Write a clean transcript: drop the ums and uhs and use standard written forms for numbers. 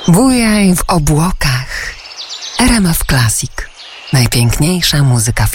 Bujaj w obłokach. RMF Classic. Najpiękniejsza muzyka filmowa.